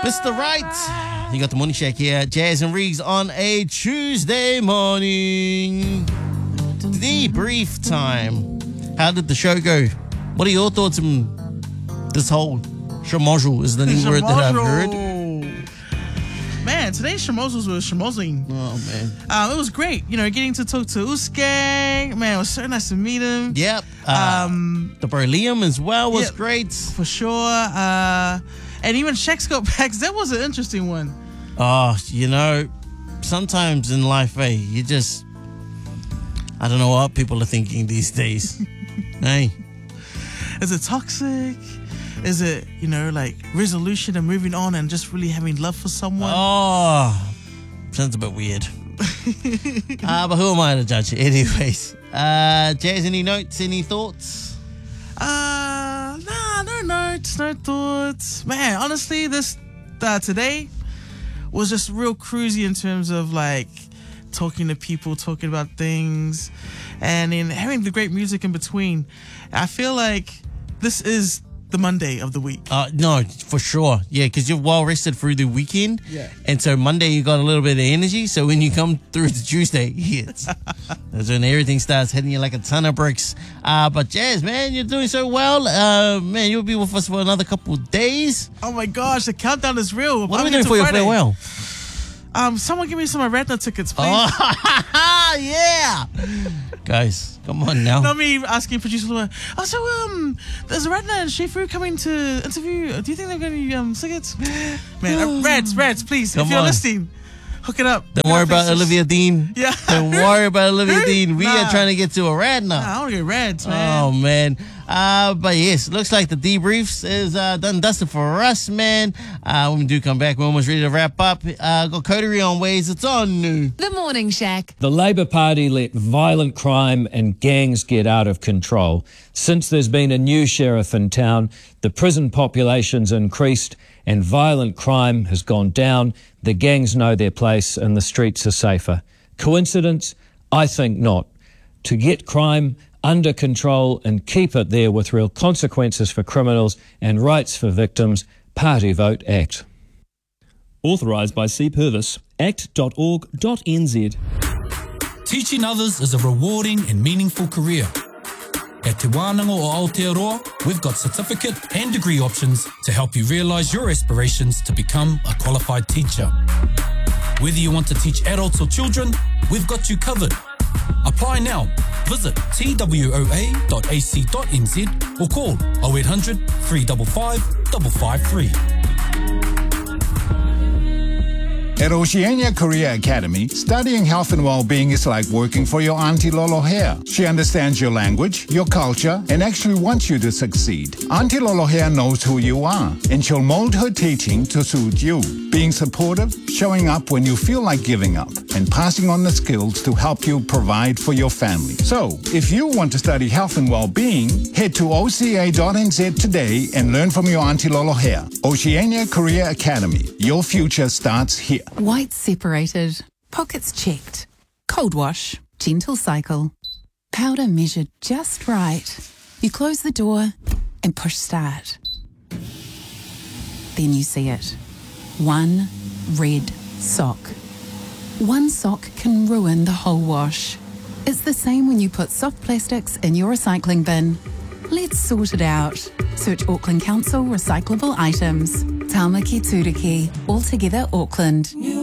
Mr. Right. You got the Morning Shack here. Jazz and Riggs on a Tuesday morning. Debrief time. How did the show go? What are your thoughts on this whole schmozzle is the new word that I've heard? Man, today's schmozzles were schmozzling. Oh, man. It was great. You know, getting to talk to Uskang. Man, it was so nice to meet him. Yep. The bro Liam as well was great. For sure. And even Shaq got back. That was an interesting one. Oh, you know, sometimes in life, you just... I don't know what people are thinking these days. Hey. Is it toxic? Is it, you know, like resolution and moving on and just really having love for someone? Oh, sounds a bit weird. But who am I to judge? Anyways, Jazz, any notes, any thoughts? Nah, no notes, no thoughts. Man, honestly, this today was just real cruisy in terms of like talking to people, talking about things, and then having the great music in between. I feel like this is the Monday of the week. No, for sure. Yeah, because you're well rested through the weekend. Yeah. And so Monday you got a little bit of energy. So when you come through to Tuesday, that's when everything starts hitting you like a ton of bricks. But Jazz, man, you're doing so well. Man, you'll be with us for another couple of days. Oh my gosh, the countdown is real. What are we doing for your farewell? Someone give me some Redna tickets, please. Oh, yeah. Guys, come on now. Not me asking producer Lua. There's Redna and Shifu coming to interview. Do you think they're going to be tickets? Man, Reds, please. Come if you're on. listening, hook it up. Don't worry about Olivia Dean. Yeah. Don't worry about Olivia Dean. We are trying to get to a Redna. I want to get Reds, man. Oh, man. But yes, looks like the debriefs is done dusted for us, man. When we do come back, we're almost ready to wrap up. Got Coterie on Ways. It's on new. The Morning Shack. The Labour Party let violent crime and gangs get out of control. Since there's been a new sheriff in town, the prison population's increased and violent crime has gone down. The gangs know their place and the streets are safer. Coincidence? I think not. To get crime under control and keep it there with real consequences for criminals and rights for victims, Party Vote Act. Authorised by C. Purvis, act.org.nz. Teaching others is a rewarding and meaningful career. At Te Wānanga o Aotearoa, we've got certificate and degree options to help you realise your aspirations to become a qualified teacher. Whether you want to teach adults or children, we've got you covered. Apply now. Visit twoa.ac.nz or call 0800 355 553. At Oceania Career Academy, studying health and well-being is like working for your Auntie Lolo Hair. She understands your language, your culture, and actually wants you to succeed. Auntie Lolo Hair knows who you are, and she'll mold her teaching to suit you. Being supportive, showing up when you feel like giving up, and passing on the skills to help you provide for your family. So, if you want to study health and well-being, head to oca.nz today and learn from your Auntie Lolo Hair. Oceania Career Academy. Your future starts here. Whites separated, pockets checked, cold wash, gentle cycle, powder measured just right. You close the door and push start. Then you see it. One red sock. One sock can ruin the whole wash. It's the same when you put soft plastics in your recycling bin. Let's sort it out. Search Auckland Council recyclable items. Tāmaki Turiki, Altogether Auckland.